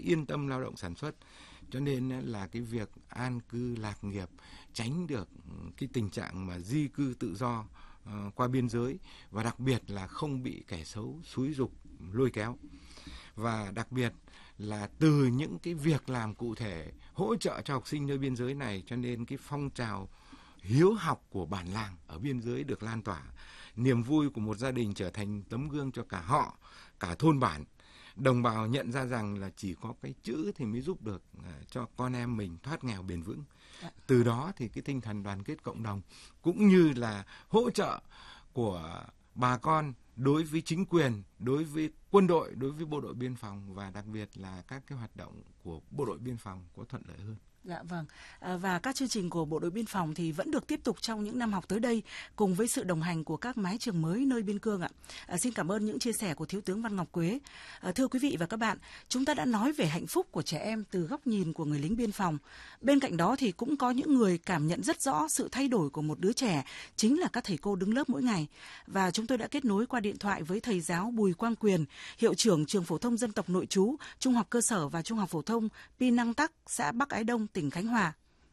yên tâm lao động sản xuất. Cho nên là cái việc an cư lạc nghiệp, tránh được cái tình trạng mà di cư tự do qua biên giới, và đặc biệt là không bị kẻ xấu xúi giục lôi kéo. Và đặc biệt là từ những cái việc làm cụ thể hỗ trợ cho học sinh nơi biên giới này, cho nên cái phong trào hiếu học của bản làng ở biên giới được lan tỏa. Niềm vui của một gia đình trở thành tấm gương cho cả họ, cả thôn bản. Đồng bào nhận ra rằng là chỉ có cái chữ thì mới giúp được cho con em mình thoát nghèo bền vững. Từ đó thì cái tinh thần đoàn kết cộng đồng cũng như là hỗ trợ của bà con đối với chính quyền, đối với quân đội, đối với bộ đội biên phòng, và đặc biệt là các cái hoạt động của bộ đội biên phòng có thuận lợi hơn. Dạ vâng, và các chương trình của Bộ đội Biên phòng thì vẫn được tiếp tục trong những năm học tới đây, cùng với sự đồng hành của các mái trường mới nơi biên cương ạ. Xin cảm ơn những chia sẻ của Thiếu tướng Văn Ngọc Quế. Thưa quý vị và các bạn, chúng ta đã nói về hạnh phúc của trẻ em từ góc nhìn của người lính biên phòng. Bên cạnh đó thì cũng có những người cảm nhận rất rõ sự thay đổi của một đứa trẻ, chính là các thầy cô đứng lớp mỗi ngày. Và chúng tôi đã kết nối qua điện thoại với thầy giáo Bùi Quang Quyền, hiệu trưởng trường phổ thông dân tộc nội trú, trung học cơ sở và trung học phổ thông Pi Năng Tắc, xã Bắc Ái Đông, tỉnh Khánh Hòa.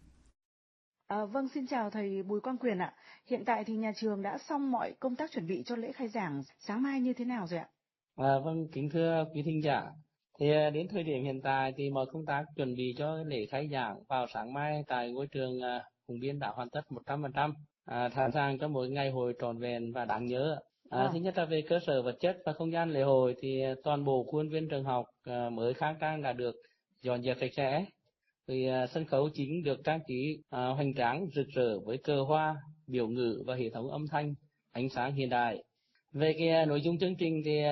Vâng, xin chào thầy Bùi Quang Quyền ạ. Hiện tại thì nhà trường đã xong mọi công tác chuẩn bị cho lễ khai giảng sáng mai như thế nào rồi ạ? Vâng, kính thưa quý thính giả. Thì đến thời điểm hiện tại thì mọi công tác chuẩn bị cho lễ khai giảng vào sáng mai tại ngôi trường Hùng Biên đã hoàn tất 100%, sẵn sàng cho một ngày hội trọn vẹn và đáng nhớ. Thứ nhất là về cơ sở vật chất và không gian lễ hội thì toàn bộ khuôn viên trường học mới khang trang đã được dọn dẹp sạch sẽ. Thì sân khấu chính được trang trí hoành tráng rực rỡ với cờ hoa, biểu ngữ và hệ thống âm thanh, ánh sáng hiện đại. Về cái nội dung chương trình thì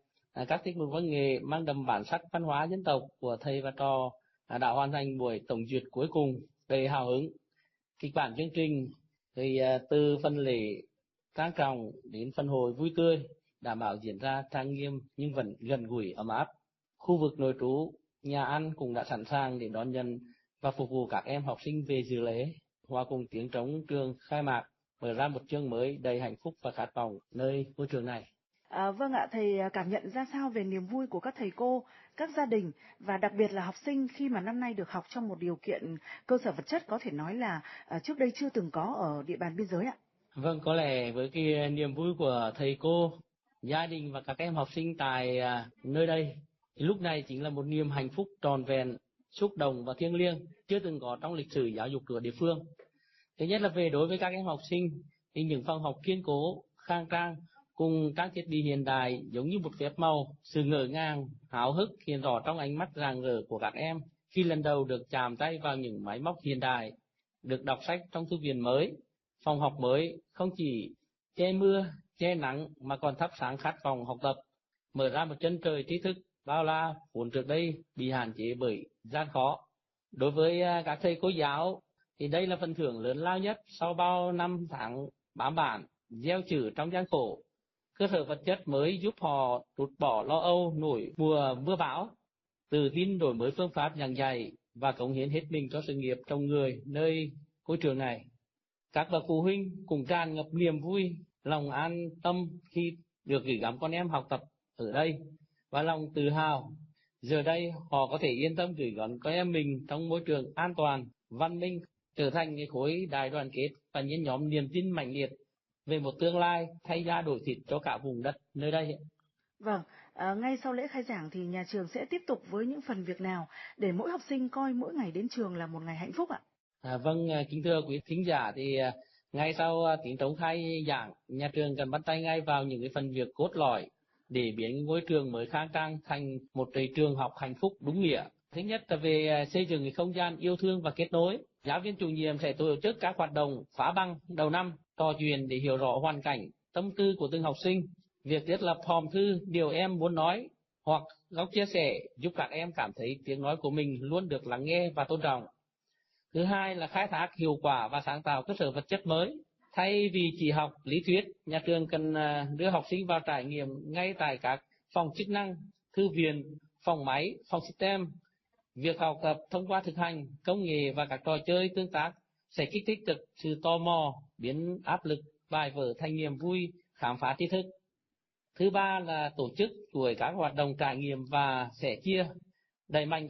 các tiết mục văn nghệ mang đậm bản sắc văn hóa dân tộc của thầy và trò đã hoàn thành buổi tổng duyệt cuối cùng đầy hào hứng. Kịch bản chương trình thì từ phần lễ trang trọng đến phần hội vui tươi, đảm bảo diễn ra trang nghiêm nhưng vẫn gần gũi ấm áp. Khu vực nội trú, nhà ăn cũng đã sẵn sàng để đón nhận và phục vụ các em học sinh về dự lễ. Hòa cùng tiếng trống trường khai mạc, mở ra một chương mới đầy hạnh phúc và khát vọng nơi ngôi trường này. Vâng ạ, thầy cảm nhận ra sao về niềm vui của các thầy cô, các gia đình và đặc biệt là học sinh khi mà năm nay được học trong một điều kiện cơ sở vật chất có thể nói là trước đây chưa từng có ở địa bàn biên giới ạ? Vâng, có lẽ với cái niềm vui của thầy cô, gia đình và các em học sinh tại nơi đây, thì lúc này chính là một niềm hạnh phúc tròn vẹn, xúc động và thiêng liêng chưa từng có trong lịch sử giáo dục của địa phương. Thứ nhất là về đối với các em học sinh thì những phòng học kiên cố, khang trang cùng các thiết bị hiện đại giống như một phép màu, sự ngỡ ngàng, háo hức hiện rõ trong ánh mắt rạng rỡ của các em khi lần đầu được chạm tay vào những máy móc hiện đại, được đọc sách trong thư viện mới, phòng học mới không chỉ che mưa, che nắng mà còn thắp sáng khát vọng học tập, mở ra một chân trời tri thức bao la vốn trước đây bị hạn chế bởi gian khó. Đối với các thầy cô giáo thì đây là phần thưởng lớn lao nhất sau bao năm tháng bám bản, gieo chữ trong gian khổ. Cơ sở vật chất mới giúp họ trút bỏ lo âu nổi mùa mưa bão, tự tin đổi mới phương pháp giảng dạy và cống hiến hết mình cho sự nghiệp trồng người nơi ngôi trường này. Các bậc phụ huynh cũng tràn ngập niềm vui, lòng an tâm khi được gửi gắm con em học tập ở đây và lòng tự hào. Giờ đây họ có thể yên tâm gửi gắm con em mình trong môi trường an toàn, văn minh, trở thành cái khối đại đoàn kết và nhen nhóm niềm tin mạnh liệt về một tương lai thay da đổi thịt cho cả vùng đất nơi đây. Vâng, ngay sau lễ khai giảng thì nhà trường sẽ tiếp tục với những phần việc nào để mỗi học sinh coi mỗi ngày đến trường là một ngày hạnh phúc ạ? Vâng, kính thưa quý thính giả, thì ngay sau tiếng trống khai giảng, nhà trường cần bắt tay ngay vào những cái phần việc cốt lõi để biến ngôi trường mới khang trang thành một trường học hạnh phúc đúng nghĩa. Thứ nhất là về xây dựng cái không gian yêu thương và kết nối. Giáo viên chủ nhiệm sẽ tổ chức các hoạt động phá băng đầu năm, trò chuyện để hiểu rõ hoàn cảnh, tâm tư của từng học sinh. Việc thiết lập hòm thư điều em muốn nói hoặc góc chia sẻ giúp các em cảm thấy tiếng nói của mình luôn được lắng nghe và tôn trọng. Thứ hai là khai thác hiệu quả và sáng tạo cơ sở vật chất mới. Thay vì chỉ học lý thuyết, nhà trường cần đưa học sinh vào trải nghiệm ngay tại các phòng chức năng, thư viện, phòng máy, phòng STEM. Việc học tập thông qua thực hành, công nghệ và các trò chơi tương tác sẽ kích thích được sự tò mò, biến áp lực bài vở thành niềm vui, khám phá tri thức. Thứ ba là tổ chức chuỗi các hoạt động trải nghiệm và sẻ chia, đẩy mạnh